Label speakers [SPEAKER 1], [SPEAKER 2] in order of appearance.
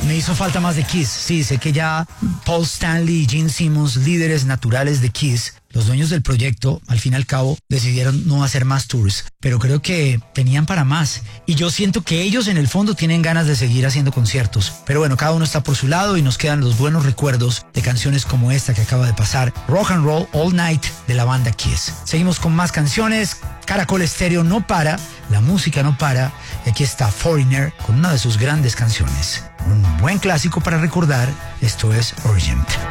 [SPEAKER 1] Me hizo falta más de Kiss. Sí, sé que ya Paul Stanley y Gene Simmons, líderes naturales de Kiss, los dueños del proyecto, al fin y al cabo, decidieron no hacer más tours. Pero creo que tenían para más. Y yo siento que ellos en el fondo tienen ganas de seguir haciendo conciertos. Pero bueno, cada uno está por su lado y nos quedan los buenos recuerdos de canciones como esta que acaba de pasar, Rock and Roll All Night, de la banda Kiss. Seguimos con más canciones. Caracol Estéreo no para, la música no para. Y aquí está Foreigner con una de sus grandes canciones. Un buen clásico para recordar. Esto es Urgent.